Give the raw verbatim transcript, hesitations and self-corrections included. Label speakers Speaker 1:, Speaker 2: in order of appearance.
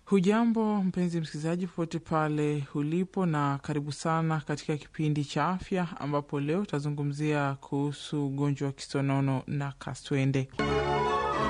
Speaker 1: Hujambo mpenzi msikilizaji, popote pale ulipo, na karibu sana katika kipindi cha afya, ambapo leo tutazungumzia kuhusu ugonjwa wa kisonono na kaswende.